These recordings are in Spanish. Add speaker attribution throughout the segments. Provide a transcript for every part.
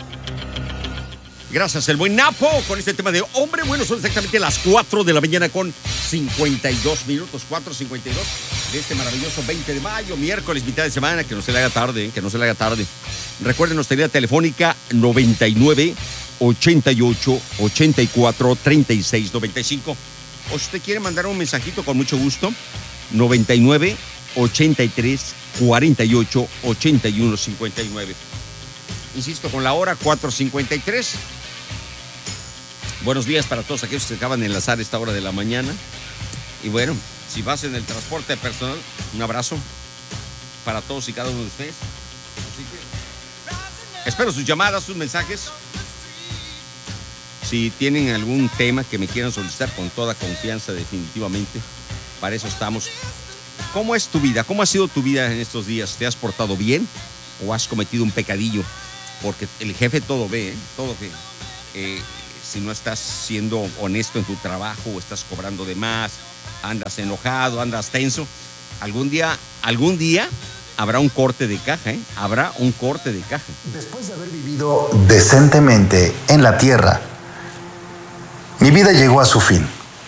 Speaker 1: Gracias, el buen Napo, con este tema de hombre. Bueno, son exactamente las 4 de la mañana con 52 minutos, 4:52 de este maravilloso 20 de mayo, miércoles, mitad de semana, que no se le haga tarde, que no se le haga tarde. Recuerden nuestra línea telefónica 99 88 84 36 95. O si usted quiere mandar un mensajito, con mucho gusto, 99 83 48 81 59. Insisto, con la hora 4:53. Buenos días para todos aquellos que acaban de enlazar esta hora de la mañana. Y bueno, si vas en el transporte personal, un abrazo para todos y cada uno de ustedes. Así que espero sus llamadas, sus mensajes. Si tienen algún tema que me quieran solicitar, con toda confianza, definitivamente, para eso estamos. ¿Cómo es tu vida? ¿Cómo ha sido tu vida en estos días? ¿Te has portado bien o has cometido un pecadillo? Porque el jefe todo ve, todo ve. Si no estás siendo honesto en tu trabajo o estás cobrando de más, andas enojado, andas tenso, algún día habrá un corte de caja, ¿eh? Habrá un corte de caja.
Speaker 2: Después de haber vivido decentemente en la tierra, mi vida llegó a su fin.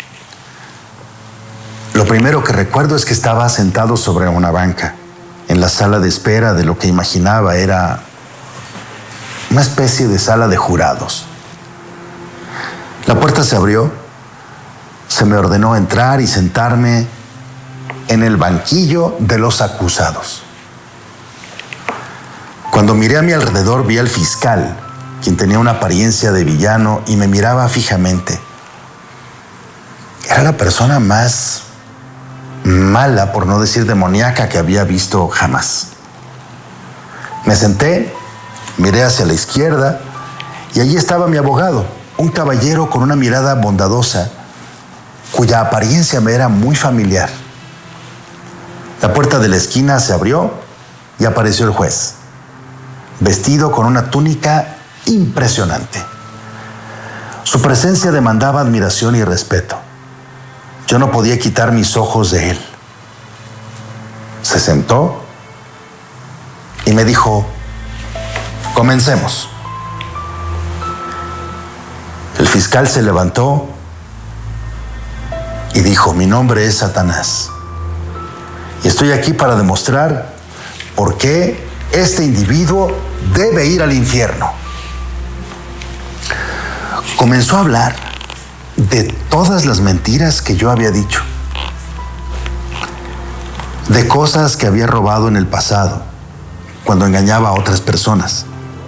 Speaker 2: Lo primero que recuerdo es que estaba sentado sobre una banca, en la sala de espera de lo que imaginaba era una especie de sala de jurados. La puerta se abrió, se me ordenó entrar y sentarme en el banquillo de los acusados. Cuando miré a mi alrededor vi al fiscal, quien tenía una apariencia de villano y me miraba fijamente. Era la persona más mala, por no decir demoníaca, que había visto jamás. Me senté, miré hacia la izquierda y allí estaba mi abogado, un caballero con una mirada bondadosa, cuya apariencia me era muy familiar. La puerta de la esquina se abrió y apareció el juez, vestido con una túnica impresionante. Su presencia demandaba admiración y respeto. Yo no podía quitar mis ojos de él. Se sentó y me dijo: comencemos. El fiscal se levantó y dijo: mi nombre es Satanás y estoy aquí para demostrar por qué este individuo debe ir al infierno. Comenzó a hablar de todas las mentiras que yo había dicho, de cosas que había robado en el pasado, cuando engañaba a otras personas.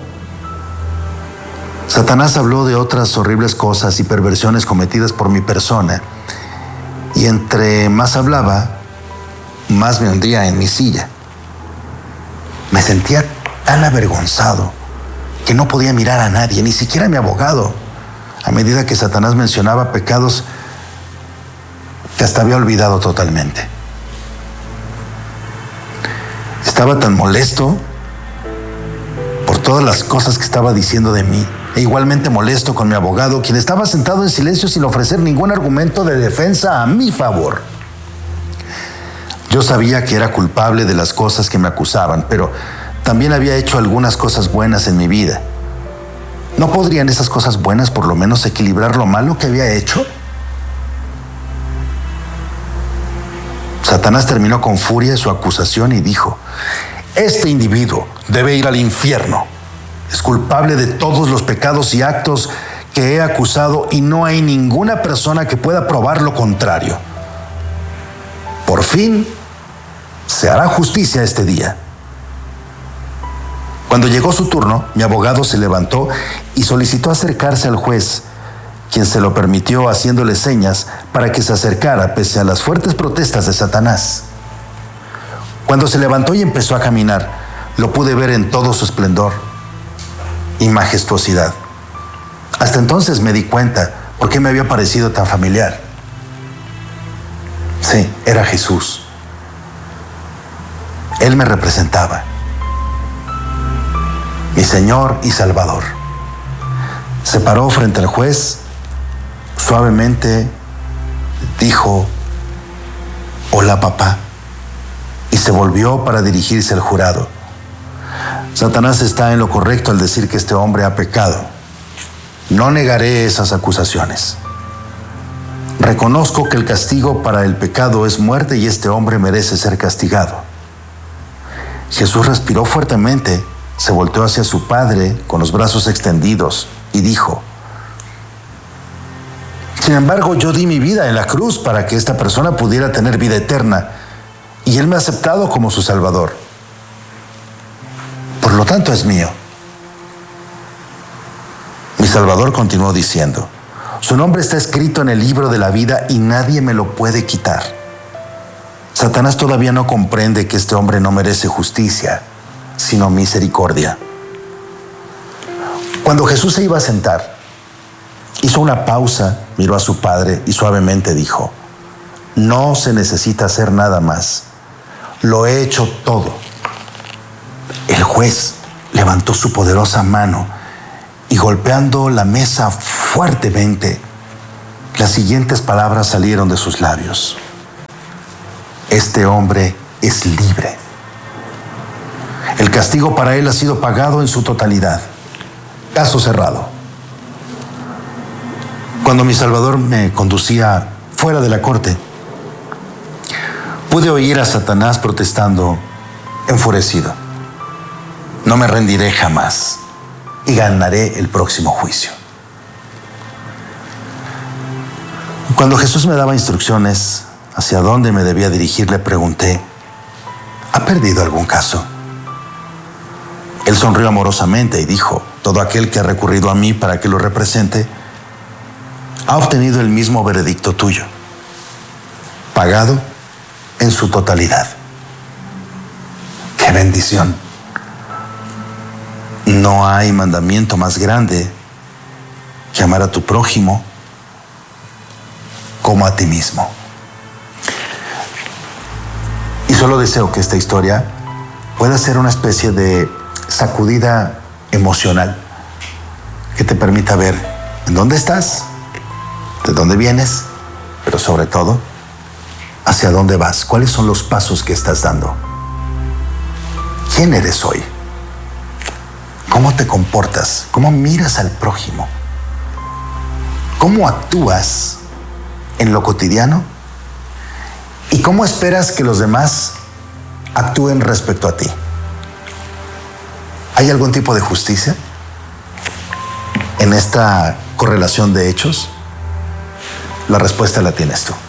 Speaker 2: Satanás habló de otras horribles cosas y perversiones cometidas por mi persona, y entre más hablaba, más me hundía en mi silla. Me sentía tan avergonzado que no podía mirar a nadie, ni siquiera a mi abogado, a medida que Satanás mencionaba pecados que hasta había olvidado totalmente. Estaba tan molesto por todas las cosas que estaba diciendo de mí, e igualmente molesto con mi abogado, quien estaba sentado en silencio sin ofrecer ningún argumento de defensa a mi favor. Yo sabía que era culpable de las cosas que me acusaban, pero también había hecho algunas cosas buenas en mi vida. ¿No podrían esas cosas buenas por lo menos equilibrar lo malo que había hecho? Satanás terminó con furia su acusación y dijo: este individuo debe ir al infierno. Es culpable de todos los pecados y actos que he acusado y no hay ninguna persona que pueda probar lo contrario. Por fin se hará justicia este día. Cuando llegó su turno, mi abogado se levantó y solicitó acercarse al juez, quien se lo permitió haciéndole señas para que se acercara pese a las fuertes protestas de Satanás. Cuando se levantó y empezó a caminar, lo pude ver en todo su esplendor y majestuosidad. Hasta entonces me di cuenta por qué me había parecido tan familiar. Sí, era Jesús. Él me representaba, mi Señor y Salvador. Se paró frente al juez, suavemente dijo: hola, papá, y se volvió para dirigirse al jurado. Satanás está en lo correcto al decir que este hombre ha pecado. No negaré esas acusaciones. Reconozco que el castigo para el pecado es muerte y este hombre merece ser castigado. Jesús respiró fuertemente, se volteó hacia su padre con los brazos extendidos y dijo: sin embargo, yo di mi vida en la cruz para que esta persona pudiera tener vida eterna y él me ha aceptado como su Salvador. Por lo tanto, es mío. Mi Salvador continuó diciendo: su nombre está escrito en el libro de la vida y nadie me lo puede quitar. Satanás todavía no comprende que este hombre no merece justicia, sino misericordia. Cuando Jesús se iba a sentar, hizo una pausa, miró a su padre y suavemente dijo: no se necesita hacer nada más. Lo he hecho todo. El juez levantó su poderosa mano y golpeando la mesa fuertemente, las siguientes palabras salieron de sus labios: este hombre es libre. El castigo para él ha sido pagado en su totalidad. Caso cerrado. Cuando mi Salvador me conducía fuera de la corte, pude oír a Satanás protestando, enfurecido: no me rendiré jamás y ganaré el próximo juicio. Cuando Jesús me daba instrucciones hacia dónde me debía dirigir, le pregunté: ¿ha perdido algún caso? Él sonrió amorosamente y dijo: todo aquel que ha recurrido a mí para que lo represente ha obtenido el mismo veredicto tuyo, pagado en su totalidad. ¡Qué bendición! No hay mandamiento más grande que amar a tu prójimo como a ti mismo. Y solo deseo que esta historia pueda ser una especie de sacudida emocional que te permita ver en dónde estás, de dónde vienes, pero sobre todo, hacia dónde vas, cuáles son los pasos que estás dando. ¿Quién eres hoy? ¿Cómo te comportas? ¿Cómo miras al prójimo? ¿Cómo actúas en lo cotidiano? ¿Y cómo esperas que los demás actúen respecto a ti? ¿Hay algún tipo de justicia en esta correlación de hechos? La respuesta la tienes tú.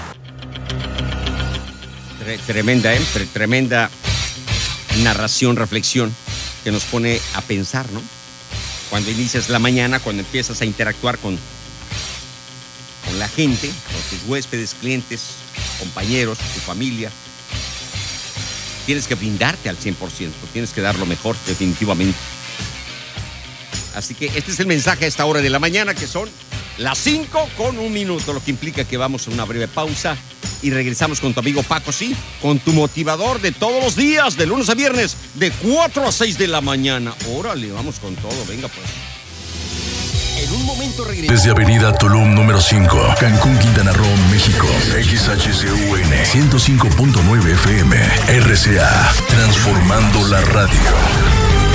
Speaker 1: Tremenda narración, reflexión que nos pone a pensar, ¿no? Cuando inicias la mañana, cuando empiezas a interactuar con la gente, con tus huéspedes, clientes, compañeros, tu familia, tienes que brindarte al 100%, tienes que dar lo mejor, definitivamente. Así que este es el mensaje a esta hora de la mañana, que son las 5:01, lo que implica que vamos a una breve pausa y regresamos con tu amigo Paco, sí, con tu motivador de todos los días, de lunes a viernes, de 4 a 6 de la mañana. Órale, vamos con todo, venga pues. En un momento regresamos.
Speaker 3: Desde Avenida Tulum número 5, Cancún, Quintana Roo, México. XHCUN 105.9 FM. RCA, transformando la radio.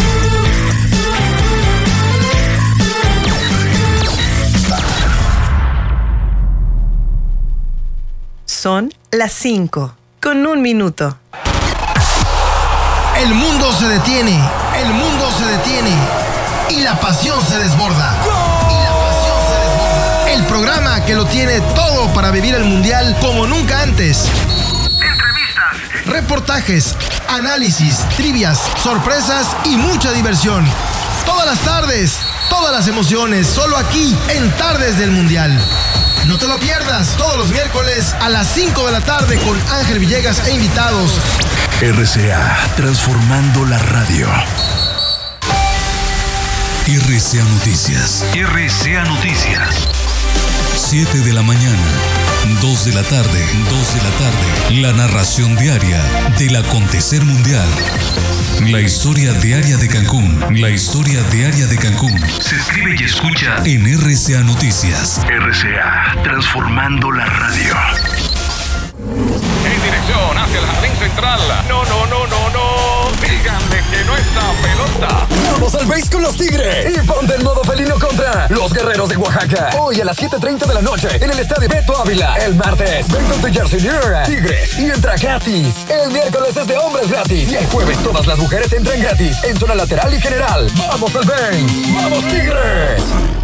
Speaker 4: Son las 5:01.
Speaker 5: El mundo se detiene, el mundo se detiene y la pasión se desborda. El programa que lo tiene todo para vivir el mundial como nunca antes. Entrevistas, reportajes, análisis, trivias, sorpresas y mucha diversión. Todas las tardes, todas las emociones, solo aquí en Tardes del Mundial. No te lo pierdas, todos los miércoles a las 5 de la tarde con Ángel Villegas e invitados.
Speaker 3: RCA, transformando la radio. RCA Noticias. RCA Noticias. 7 de la mañana, 2 de la tarde, 2 de la tarde. La narración diaria del acontecer mundial. La historia diaria de Cancún. La historia diaria de Cancún. Se escribe y escucha en RCA Noticias. RCA, transformando la radio.
Speaker 6: En dirección hacia el jardín central. No. díganle que no está pelota.
Speaker 7: Vamos al base con los Tigres y ponte en modo felino contra los Guerreros de Oaxaca. Hoy a las 7:30 de la noche en el estadio Beto Ávila. El martes, ven con tu jersey Tigres y entra gratis. El miércoles es de hombres gratis y el jueves todas las mujeres entran gratis en zona lateral y general. ¡Vamos al base! ¡Vamos Tigres!